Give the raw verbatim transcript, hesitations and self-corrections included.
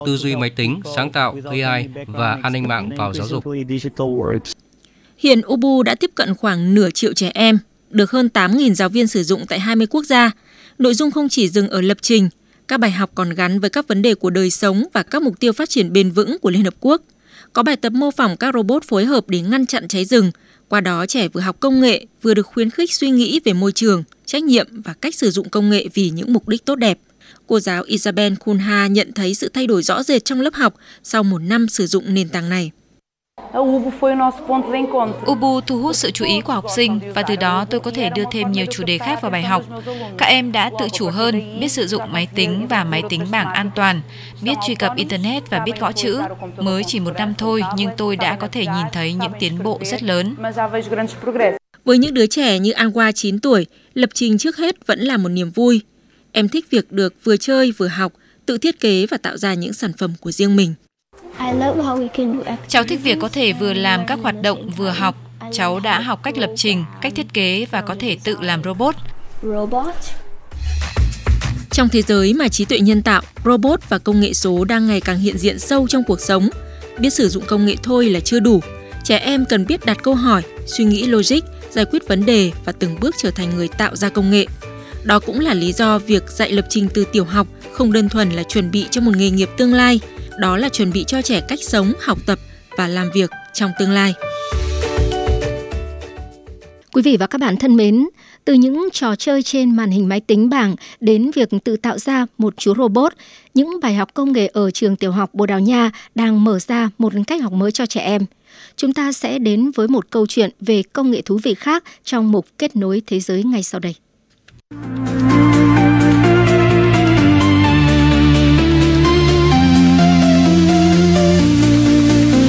tư duy máy tính, sáng tạo, a i và an ninh mạng vào giáo dục. Hiện Ubu đã tiếp cận khoảng nửa triệu trẻ em, được hơn tám nghìn giáo viên sử dụng tại hai mươi quốc gia. Nội dung không chỉ dừng ở lập trình, các bài học còn gắn với các vấn đề của đời sống và các mục tiêu phát triển bền vững của Liên Hợp Quốc. Có bài tập mô phỏng các robot phối hợp để ngăn chặn cháy rừng. Qua đó, trẻ vừa học công nghệ, vừa được khuyến khích suy nghĩ về môi trường, trách nhiệm và cách sử dụng công nghệ vì những mục đích tốt đẹp. Cô giáo Isabel Kunha nhận thấy sự thay đổi rõ rệt trong lớp học sau một năm sử dụng nền tảng này. Ubu thu hút sự chú ý của học sinh và từ đó tôi có thể đưa thêm nhiều chủ đề khác vào bài học. Các em đã tự chủ hơn, biết sử dụng máy tính và máy tính bảng an toàn, biết truy cập Internet và biết gõ chữ. Mới chỉ một năm thôi nhưng tôi đã có thể nhìn thấy những tiến bộ rất lớn. Với những đứa trẻ như Anwa chín tuổi, lập trình trước hết vẫn là một niềm vui. Em thích việc được vừa chơi vừa học, tự thiết kế và tạo ra những sản phẩm của riêng mình. Cháu thích việc có thể vừa làm các hoạt động vừa học. Cháu đã học cách lập trình, cách thiết kế và có thể tự làm robot. Trong thế giới mà trí tuệ nhân tạo, robot và công nghệ số đang ngày càng hiện diện sâu trong cuộc sống, biết sử dụng công nghệ thôi là chưa đủ. Trẻ em cần biết đặt câu hỏi, suy nghĩ logic, giải quyết vấn đề và từng bước trở thành người tạo ra công nghệ. Đó cũng là lý do việc dạy lập trình từ tiểu học không đơn thuần là chuẩn bị cho một nghề nghiệp tương lai, đó là chuẩn bị cho trẻ cách sống, học tập và làm việc trong tương lai. Quý vị và các bạn thân mến, từ những trò chơi trên màn hình máy tính bảng đến việc tự tạo ra một chú robot, những bài học công nghệ ở trường tiểu học Bồ Đào Nha đang mở ra một cách học mới cho trẻ em. Chúng ta sẽ đến với một câu chuyện về công nghệ thú vị khác trong mục Kết nối thế giới ngay sau đây.